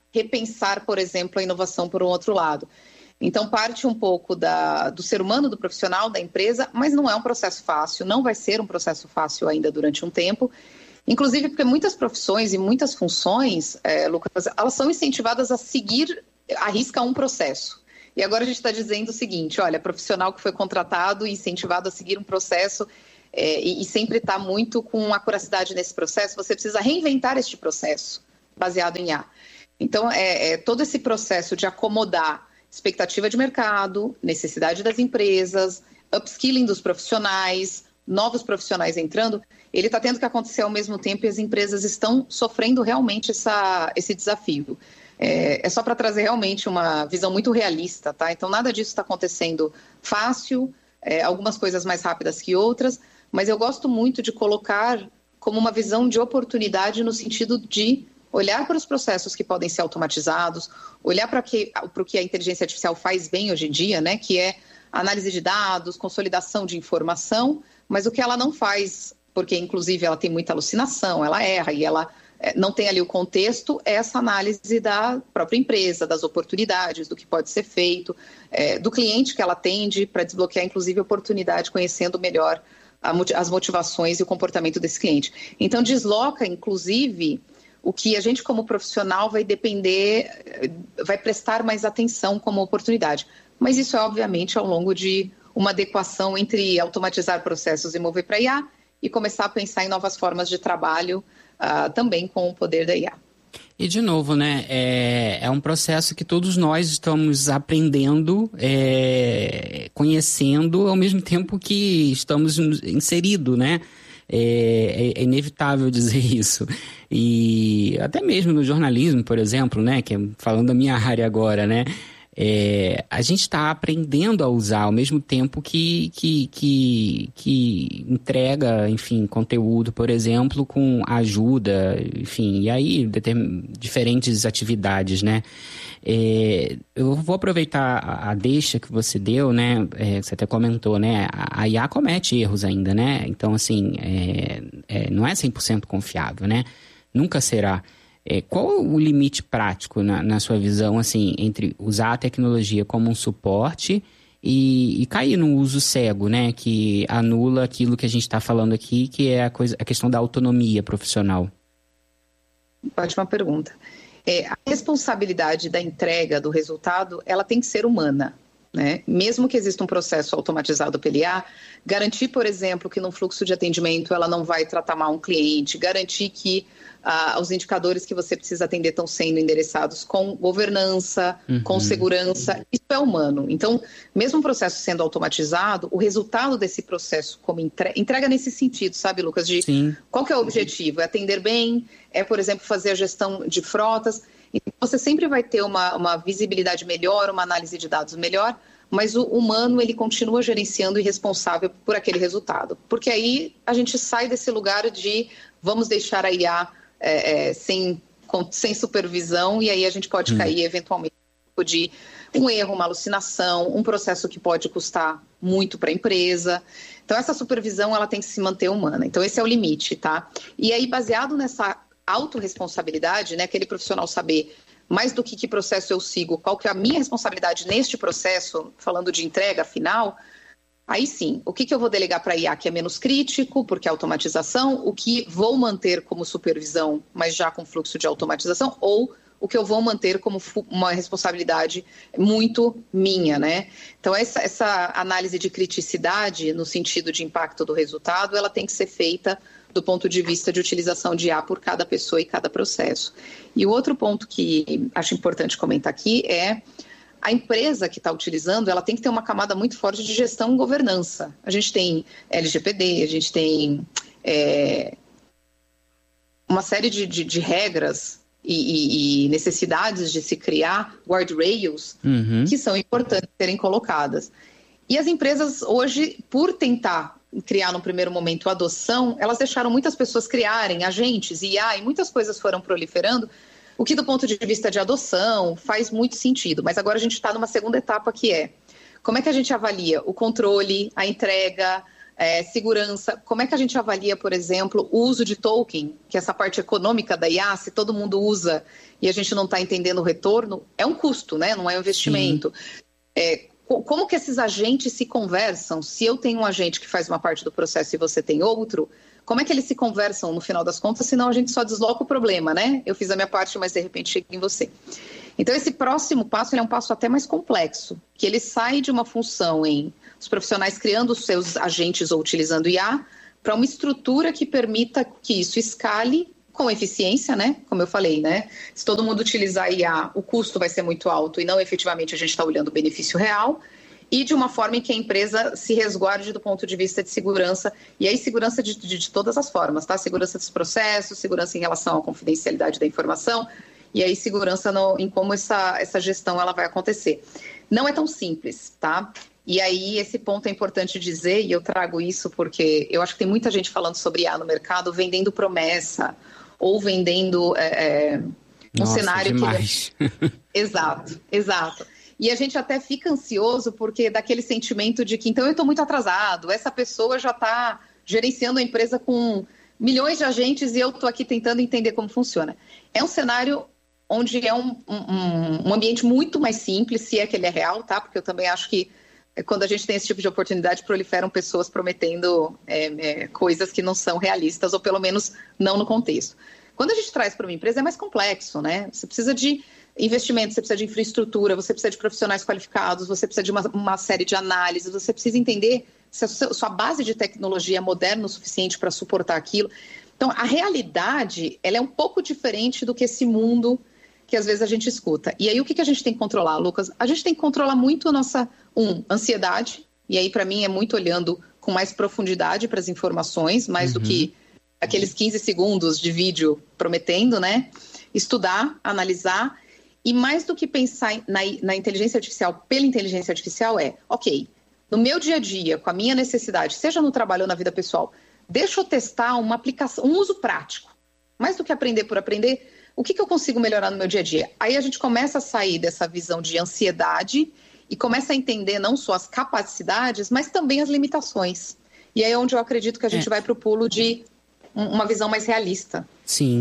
repensar, por exemplo, a inovação por um outro lado. Então, parte um pouco da, do ser humano, do profissional, da empresa, mas não é um processo fácil, não vai ser um processo fácil ainda durante um tempo, inclusive porque muitas profissões e muitas funções, é, Lucas, elas são incentivadas a seguir à risca um processo. E agora a gente está dizendo o seguinte, olha, profissional que foi contratado e incentivado a seguir um processo é, e, e sempre está muito com acuracidade nesse processo, você precisa reinventar este processo baseado em A. Então, é, é todo esse processo de acomodar expectativa de mercado, necessidade das empresas, upskilling dos profissionais, novos profissionais entrando, ele está tendo que acontecer ao mesmo tempo e as empresas estão sofrendo realmente essa, esse desafio. É, é só para trazer realmente uma visão muito realista, tá? Então, nada disso está acontecendo fácil, é, algumas coisas mais rápidas que outras, mas eu gosto muito de colocar como uma visão de oportunidade no sentido de olhar para os processos que podem ser automatizados, olhar para que, o que a inteligência artificial faz bem hoje em dia, né, que é análise de dados, consolidação de informação, mas o que ela não faz, porque inclusive ela tem muita alucinação, ela erra e ela é, não tem ali o contexto, é essa análise da própria empresa, das oportunidades, do que pode ser feito, é, do cliente que ela atende para desbloquear inclusive a oportunidade, conhecendo melhor a, as motivações e o comportamento desse cliente. Então desloca inclusive o que a gente como profissional vai depender, vai prestar mais atenção como oportunidade. Mas isso é obviamente ao longo de uma adequação entre automatizar processos e mover para I A e começar a pensar em novas formas de trabalho uh, também com o poder da I A. E de novo, né, é, é um processo que todos nós estamos aprendendo, é, conhecendo, ao mesmo tempo que estamos inseridos, né? É, é inevitável dizer isso. E até mesmo no jornalismo, por exemplo, né, que é, falando da minha área agora, né, é, a gente está aprendendo a usar ao mesmo tempo que, que, que, que entrega, enfim, conteúdo, por exemplo, com ajuda, enfim, e aí determin, diferentes atividades, né. É, eu vou aproveitar a, a deixa que você deu, né? É, você até comentou, né? A, a I A comete erros ainda, né? Então, assim, é, é, não é cem por cento confiável, né? Nunca será. É, qual o limite prático, na, na sua visão, assim, entre usar a tecnologia como um suporte e, e cair no uso cego, né? Que anula aquilo que a gente está falando aqui, que é a, coisa, a questão da autonomia profissional? Ótima pergunta. É, a responsabilidade da entrega do resultado, ela tem que ser humana, né? Mesmo que exista um processo automatizado pela I A, garantir, por exemplo, que no fluxo de atendimento ela não vai tratar mal um cliente, garantir que ah, os indicadores que você precisa atender estão sendo endereçados com governança, uhum. com segurança, isso é humano. Então, mesmo o processo sendo automatizado, o resultado desse processo como entrega, entrega nesse sentido, sabe, Lucas, de Sim. qual que é o objetivo? É atender bem? É, por exemplo, fazer a gestão de frotas? Então, você sempre vai ter uma, uma visibilidade melhor, uma análise de dados melhor, mas o humano, ele continua gerenciando e responsável por aquele resultado. Porque aí a gente sai desse lugar de vamos deixar a I A é, é, sem, com, sem supervisão e aí a gente pode hum. cair eventualmente de um erro, uma alucinação, um processo que pode custar muito para a empresa. Então, essa supervisão ela tem que se manter humana. Então, esse é o limite, tá? E aí, baseado nessa autorresponsabilidade, né, aquele profissional saber mais do que que processo eu sigo, qual que é a minha responsabilidade neste processo, falando de entrega final, aí sim, o que que eu vou delegar para a I A que é menos crítico, porque é automatização, o que vou manter como supervisão, mas já com fluxo de automatização, ou o que eu vou manter como uma responsabilidade muito minha, né? Então, essa, essa análise de criticidade, no sentido de impacto do resultado, ela tem que ser feita do ponto de vista de utilização de I A por cada pessoa e cada processo. E o outro ponto que acho importante comentar aqui é a empresa que está utilizando, ela tem que ter uma camada muito forte de gestão e governança. A gente tem L G P D, a gente tem é, uma série de, de, de regras e, e necessidades de se criar guardrails uhum. que são importantes serem colocadas. E as empresas hoje, por tentar criar no primeiro momento a adoção, elas deixaram muitas pessoas criarem agentes, I A, e muitas coisas foram proliferando, o que do ponto de vista de adoção faz muito sentido. Mas agora a gente está numa segunda etapa que é, como é que a gente avalia o controle, a entrega, É, segurança, como é que a gente avalia, por exemplo, o uso de token, que é essa parte econômica da I A, se todo mundo usa e a gente não está entendendo o retorno, é um custo, né? Não é um investimento. É, como que esses agentes se conversam? Se eu tenho um agente que faz uma parte do processo e você tem outro, como é que eles se conversam no final das contas? Senão a gente só desloca o problema, né? Eu fiz a minha parte, mas de repente chega em você. Então esse próximo passo ele é um passo até mais complexo, que ele sai de uma função em os profissionais criando os seus agentes ou utilizando I A para uma estrutura que permita que isso escale com eficiência, né? Como eu falei, né? Se todo mundo utilizar I A, o custo vai ser muito alto e não efetivamente a gente está olhando o benefício real, e de uma forma em que a empresa se resguarde do ponto de vista de segurança, e aí segurança de, de, de todas as formas, tá? Segurança dos processos, segurança em relação à confidencialidade da informação, e aí segurança no, em como essa, essa gestão ela vai acontecer. Não é tão simples, tá? E aí esse ponto é importante dizer, e eu trago isso porque eu acho que tem muita gente falando sobre I A no mercado, vendendo promessa, ou vendendo é, é, um Nossa, cenário demais. que... Exato, exato. E a gente até fica ansioso porque dá aquele sentimento de que então eu estou muito atrasado, essa pessoa já está gerenciando a empresa com milhões de agentes e eu estou aqui tentando entender como funciona. É um cenário onde é um, um, um ambiente muito mais simples, se é que ele é real, tá? Porque eu também acho que quando a gente tem esse tipo de oportunidade, proliferam pessoas prometendo é, é, coisas que não são realistas, ou pelo menos não no contexto. Quando a gente traz para uma empresa, é mais complexo, né? Você precisa de investimento, você precisa de infraestrutura, você precisa de profissionais qualificados, você precisa de uma, uma série de análises, você precisa entender se a sua base de tecnologia é moderna o suficiente para suportar aquilo. Então, a realidade, ela é um pouco diferente do que esse mundo que às vezes a gente escuta. E aí, o que, que a gente tem que controlar, Lucas? A gente tem que controlar muito a nossa, um, ansiedade, e aí, para mim, é muito olhando com mais profundidade para as informações, mais uhum. do que aqueles quinze segundos de vídeo prometendo, né? Estudar, analisar, e mais do que pensar na, na inteligência artificial pela inteligência artificial é, ok, no meu dia a dia, com a minha necessidade, seja no trabalho ou na vida pessoal, deixa eu testar uma aplicação, um uso prático. Mais do que aprender por aprender, o que, que eu consigo melhorar no meu dia a dia? Aí a gente começa a sair dessa visão de ansiedade e começa a entender não só as capacidades, mas também as limitações. E aí é onde eu acredito que a gente é. vai para o pulo de uma visão mais realista. Sim.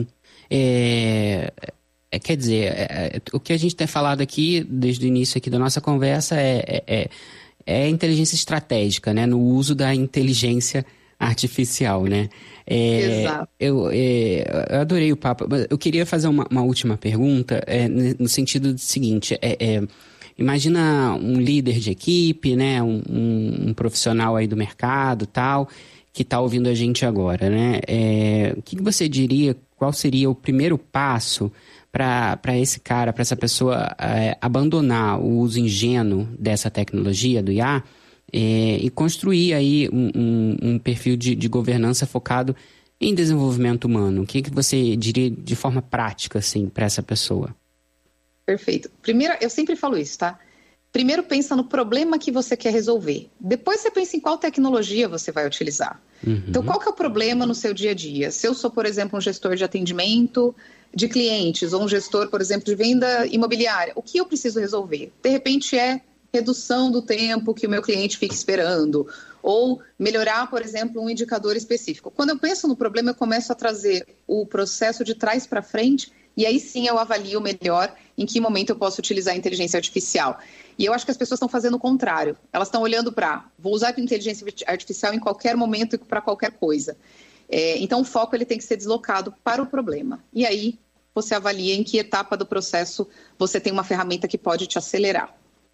É... É, quer dizer, é, é, o que a gente tem falado aqui, desde o início aqui da nossa conversa, é, é, é inteligência estratégica, né? No uso da inteligência artificial, né? É, Exato. Eu, é, eu adorei o papo. Eu queria fazer uma, uma última pergunta, é, no sentido do seguinte, é, é, imagina um líder de equipe, né? Um, um, um profissional aí do mercado, tal, que está ouvindo a gente agora, né? É, o que você diria, qual seria o primeiro passo para esse cara, para essa pessoa é, abandonar o uso ingênuo dessa tecnologia do I A é, e construir aí um, um, um perfil de, de governança focado em desenvolvimento humano? O que, que você diria de forma prática assim, para essa pessoa? Perfeito. Primeiro, eu sempre falo isso, tá? Primeiro pensa no problema que você quer resolver. Depois você pensa em qual tecnologia você vai utilizar. Uhum. Então, qual que é o problema no seu dia a dia? Se eu sou, por exemplo, um gestor de atendimento de clientes ou um gestor, por exemplo, de venda imobiliária, o que eu preciso resolver? De repente é redução do tempo que o meu cliente fica esperando ou melhorar, por exemplo, um indicador específico. Quando eu penso no problema, eu começo a trazer o processo de trás para frente e aí sim eu avalio melhor em que momento eu posso utilizar a inteligência artificial. E eu acho que as pessoas estão fazendo o contrário. Elas estão olhando para, vou usar a inteligência artificial em qualquer momento e para qualquer coisa. É, então, o foco ele tem que ser deslocado para o problema. E aí, você avalia em que etapa do processo você tem uma ferramenta que pode te acelerar.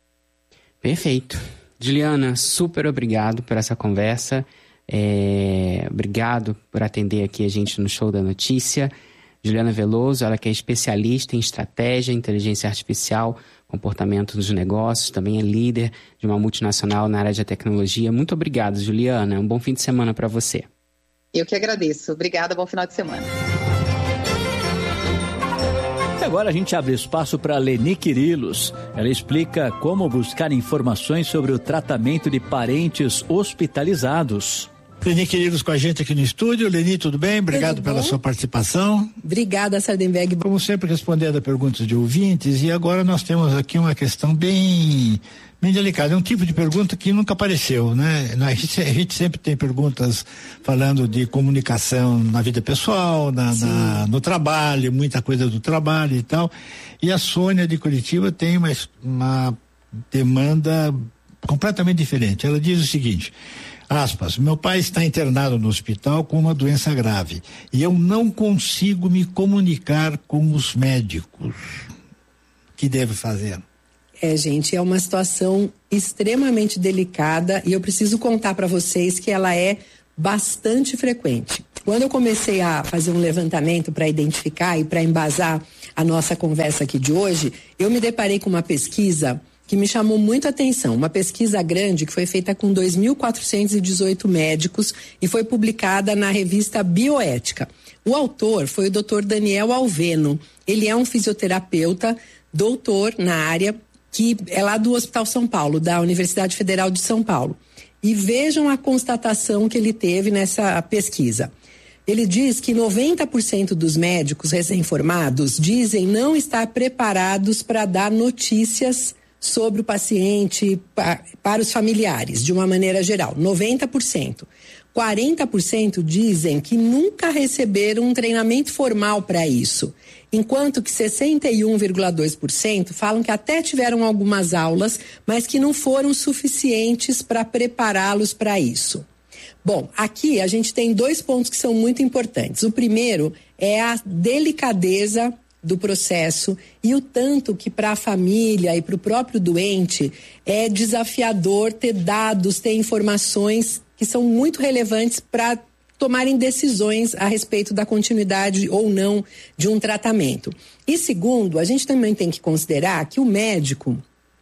Perfeito. Juliana, super obrigado por essa conversa. É, obrigado por atender aqui a gente no Show da Notícia. Juliana Veloso, ela que é especialista em estratégia, inteligência artificial, comportamento dos negócios, também é líder de uma multinacional na área de tecnologia. Muito obrigado, Juliana. Um bom fim de semana para você. Eu que agradeço. Obrigada, bom final de semana. E agora a gente abre espaço para a Leni Quirilos. Ela explica como buscar informações sobre o tratamento de parentes hospitalizados. Leni, queridos, com a gente aqui no estúdio. Leni, tudo bem? Obrigado tudo pela sua participação. Obrigada, Sardenberg. Como sempre, respondendo a perguntas de ouvintes, e agora nós temos aqui uma questão bem, bem delicada. É um tipo de pergunta que nunca apareceu, né? A gente, a gente sempre tem perguntas falando de comunicação na vida pessoal, na, na, no trabalho, muita coisa do trabalho e tal. E a Sônia de Curitiba tem uma, uma demanda completamente diferente. Ela diz o seguinte: aspas, meu pai está internado no hospital com uma doença grave e eu não consigo me comunicar com os médicos. O que devo fazer? É, gente, é uma situação extremamente delicada e eu preciso contar para vocês que ela é bastante frequente. Quando eu comecei a fazer um levantamento para identificar e para embasar a nossa conversa aqui de hoje, eu me deparei com uma pesquisa que me chamou muito a atenção, uma pesquisa grande que foi feita com dois mil quatrocentos e dezoito médicos e foi publicada na revista Bioética. O autor foi o doutor Daniel Alveno. Ele é um fisioterapeuta, doutor na área, que é lá do Hospital São Paulo, da Universidade Federal de São Paulo. E vejam a constatação que ele teve nessa pesquisa. Ele diz que noventa por cento dos médicos recém-formados dizem não estar preparados para dar notícias sobre o paciente para os familiares, de uma maneira geral, noventa por cento. quarenta por cento dizem que nunca receberam um treinamento formal para isso, enquanto que sessenta e um vírgula dois por cento falam que até tiveram algumas aulas, mas que não foram suficientes para prepará-los para isso. Bom, aqui a gente tem dois pontos que são muito importantes. O primeiro é a delicadeza do processo e o tanto que para a família e para o próprio doente é desafiador ter dados, ter informações que são muito relevantes para tomarem decisões a respeito da continuidade ou não de um tratamento. E segundo, a gente também tem que considerar que o médico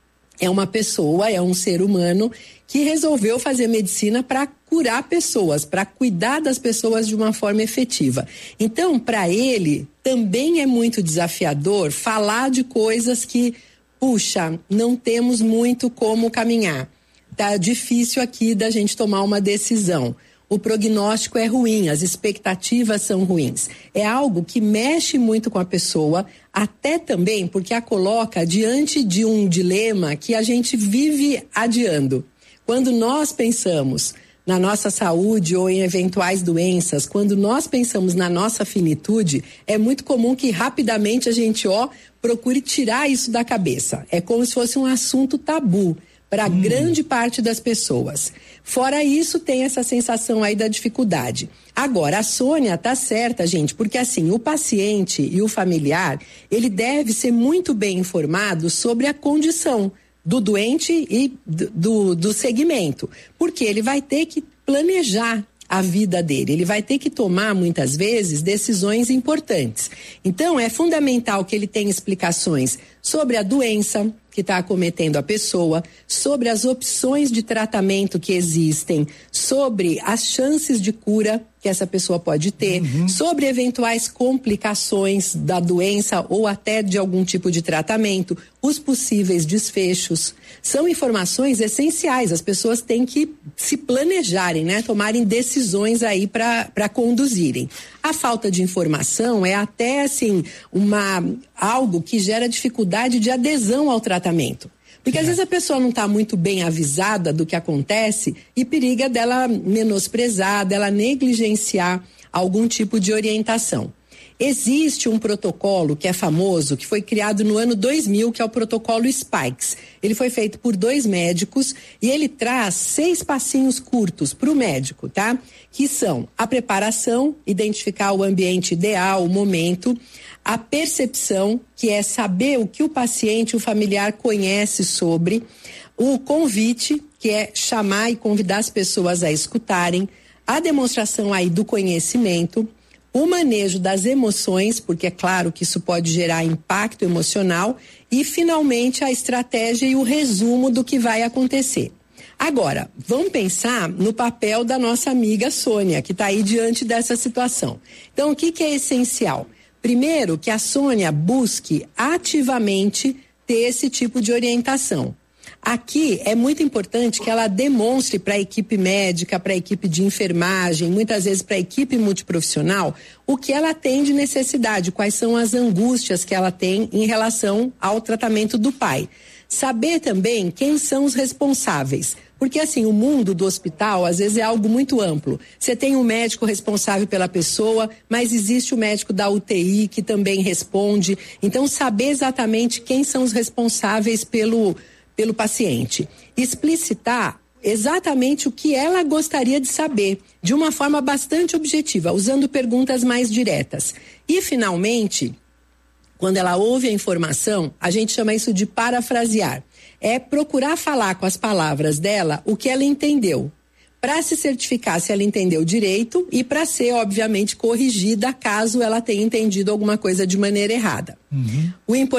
é uma pessoa, é um ser humano que resolveu fazer medicina para curar pessoas, para cuidar das pessoas de uma forma efetiva. Então, para ele, também é muito desafiador falar de coisas que, puxa, não temos muito como caminhar. Tá difícil aqui da gente tomar uma decisão. O prognóstico é ruim, as expectativas são ruins. É algo que mexe muito com a pessoa, até também porque a coloca diante de um dilema que a gente vive adiando. Quando nós pensamos na nossa saúde ou em eventuais doenças, quando nós pensamos na nossa finitude, é muito comum que rapidamente a gente, ó, procure tirar isso da cabeça. É como se fosse um assunto tabu para hum. grande parte das pessoas. Fora isso, tem essa sensação aí da dificuldade. Agora, a Sônia tá certa, gente, porque assim, o paciente e o familiar, ele deve ser muito bem informado sobre a condição do doente e do, do segmento, porque ele vai ter que planejar a vida dele, ele vai ter que tomar muitas vezes decisões importantes. Então é fundamental que ele tenha explicações sobre a doença que está acometendo a pessoa, sobre as opções de tratamento que existem, sobre as chances de cura que essa pessoa pode ter, uhum. sobre eventuais complicações da doença ou até de algum tipo de tratamento, os possíveis desfechos. São informações essenciais, as pessoas têm que se planejarem, né? Tomarem decisões aí para conduzirem. A falta de informação é até assim uma algo que gera dificuldade de adesão ao tratamento. Porque às vezes a pessoa não está muito bem avisada do que acontece e periga dela menosprezar, dela negligenciar algum tipo de orientação. Existe um protocolo que é famoso, que foi criado no ano dois mil, que é o protocolo Spikes. Ele foi feito por dois médicos e ele traz seis passinhos curtos para o médico, tá? Que são a preparação, identificar o ambiente ideal, o momento, a percepção, que é saber o que o paciente, o familiar conhece sobre, o convite, que é chamar e convidar as pessoas a escutarem, a demonstração aí do conhecimento, o manejo das emoções, porque é claro que isso pode gerar impacto emocional, e finalmente a estratégia e o resumo do que vai acontecer. Agora, vamos pensar no papel da nossa amiga Sônia, que está aí diante dessa situação. Então, o que, que é essencial? Primeiro, que a Sônia busque ativamente ter esse tipo de orientação. Aqui é muito importante que ela demonstre para a equipe médica, para a equipe de enfermagem, muitas vezes para a equipe multiprofissional, o que ela tem de necessidade, quais são as angústias que ela tem em relação ao tratamento do pai. Saber também quem são os responsáveis. Porque, assim, o mundo do hospital, às vezes, é algo muito amplo. Você tem um médico responsável pela pessoa, mas existe o médico da U T I que também responde. Então, saber exatamente quem são os responsáveis pelo, pelo paciente. Explicitar exatamente o que ela gostaria de saber, de uma forma bastante objetiva, usando perguntas mais diretas. E, finalmente, quando ela ouve a informação, a gente chama isso de parafrasear. É procurar falar com as palavras dela o que ela entendeu, para se certificar se ela entendeu direito e para ser, obviamente, corrigida caso ela tenha entendido alguma coisa de maneira errada. Uhum. O importante